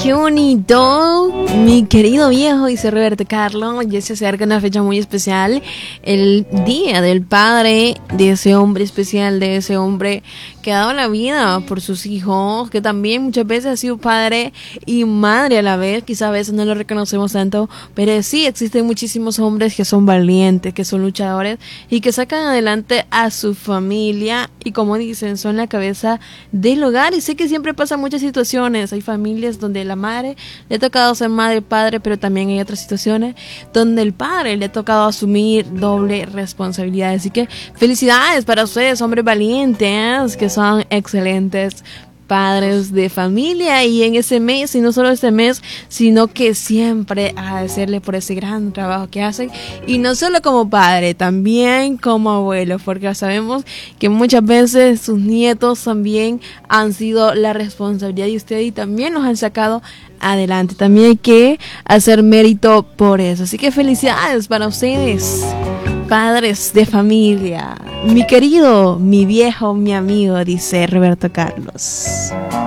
qué bonito, mi querido viejo, dice Roberto Carlos. Ya se acerca una fecha muy especial, el Día del Padre, de ese hombre especial, de ese hombre que ha dado la vida por sus hijos, que también muchas veces ha sido padre y madre a la vez. Quizás a veces no lo reconocemos tanto, pero sí existen muchísimos hombres que son valientes, que son luchadores y que sacan adelante a su familia, y como dicen, son la cabeza del hogar. Y sé que siempre pasan muchas situaciones, hay familias donde la madre le ha tocado ser madre, padre, pero también hay otras situaciones donde el padre le ha tocado asumir doble responsabilidad. Así que felicidades para ustedes, hombres valientes, que son excelentes padres de familia. Y en ese mes, y no solo este mes, sino que siempre agradecerle por ese gran trabajo que hacen, y no solo como padre, también como abuelo, porque sabemos que muchas veces sus nietos también han sido la responsabilidad de usted y también los han sacado adelante. También hay que hacer mérito por eso. Así que felicidades para ustedes, padres de familia. Mi querido, mi viejo, mi amigo, dice Roberto Carlos.